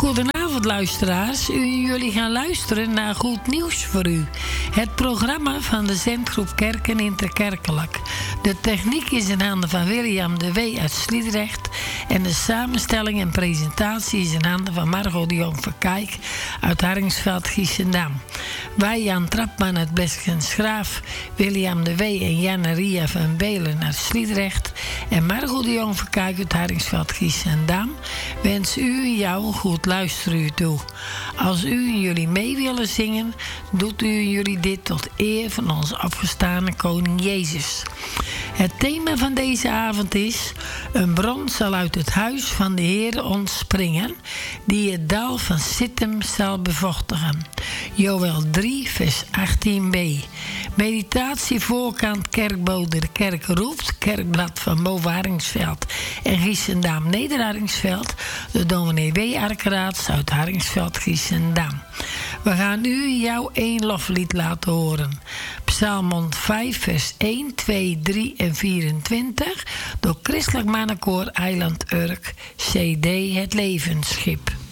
Goedenavond luisteraars. Jullie gaan luisteren naar Goed Nieuws voor U. Het programma van de zendgroep Kerken Interkerkelijk. De techniek is in handen van William de W. uit Sliedrecht. En de samenstelling en presentatie is in handen van Margot de Jong Verkijk uit Harringsveld, Giessendam. Wij Jan Trapman uit Bleskens-Graaf, William de W. en Janne-Ria van Belen uit Sliedrecht en Margot de Jong Verkijk uit Harringsveld, Giessendam wens u en jou goed luisteren toe. Als u en jullie mee willen zingen, doet u en jullie dit tot eer van onze afgestane koning Jezus. Het thema van deze avond is: een bron zal uit het huis van de Heer ontspringen, die het dal van Sittim zal bevochtigen. Joël 3, vers 18b. Meditatie voorkant Kerkbode de Kerk roept, Kerkblad van boven Harringsveld en Giessendam Neder-Harringsveld, de dominee W. Arkeraads uit Harringsveld, Giessendam. We gaan u en jou één loflied laten horen. Psalm 5, vers 1, 2, 3 en 24 door Christelijk Mannenkoor Eiland Urk, CD Het Levensschip.